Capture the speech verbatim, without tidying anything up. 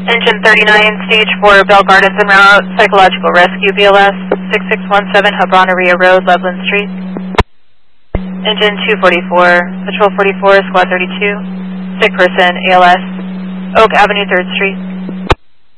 Engine thirty-nine, stage four, Bell Gardens en route, psychological rescue, B L S, six six one seven, Habronaria Road, Loveland Street. Engine two forty-four, Patrol forty-four, Squad thirty-two, sick person, A L S, Oak Avenue, third Street.